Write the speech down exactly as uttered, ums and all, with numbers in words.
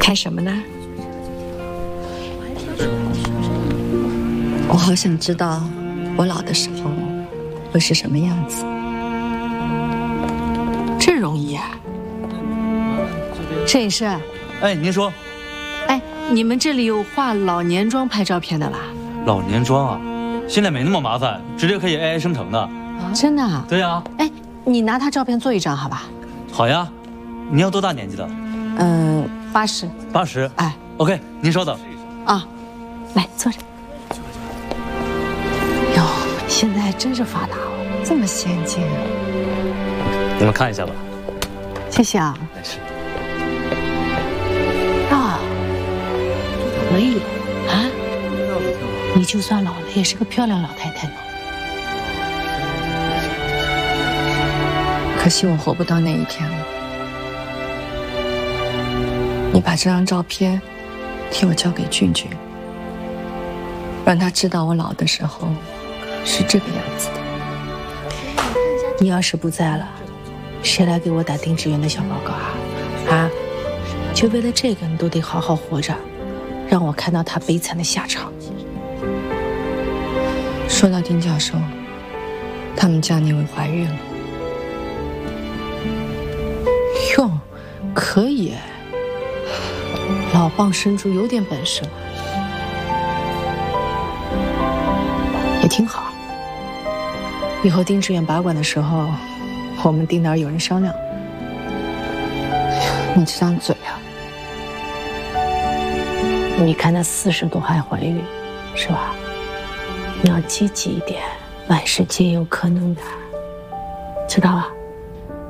看什么呢？我好想知道我老的时候会是什么样子。 这容易啊！摄影师， 哎，您说， 哎，你们这里有化老年妆拍照片的啦？ 老年妆啊，现在没那么麻烦，直接可以 A I 生成的。 啊，真的啊？ 对呀。 哎，你拿他照片做一张好吧？ 好呀。你要多大年纪的？ 嗯，八十。 八十。 哎 ，OK， 您稍等。 啊，来坐着。哟，现在还真是发达哦，这么先进啊！ 你们看一下吧。 谢谢啊。 没事。 啊，可以啊。你就算老了，也是个漂亮老太太呢。 可惜我活不到那一天了。你把这张照片替我交给俊俊，让他知道我老的时候是这个样子的。 你要是不在了，谁来给我打丁志远的小报告啊？啊，就为了这个，你都得好好活着，让我看到他悲惨的下场。 说到丁教授，他们家那位怀孕了。 哟，可以，老蚌生珠有点本事嘛，也挺好。以后丁志远把管的时候，我们丁哪儿有人商量。 你这张嘴啊！ 你看她四十多还怀孕，是吧？你要积极一点，万事皆有可能的，知道吧？